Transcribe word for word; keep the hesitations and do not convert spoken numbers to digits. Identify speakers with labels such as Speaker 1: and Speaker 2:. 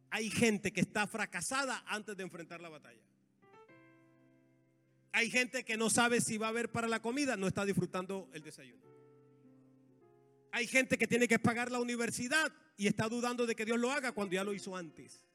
Speaker 1: Hay gente que está fracasada antes de enfrentar la batalla. Hay gente que no sabe si va a haber para la comida, no está disfrutando el desayuno. Hay gente que tiene que pagar la universidad y está dudando de que Dios lo haga cuando ya lo hizo antes.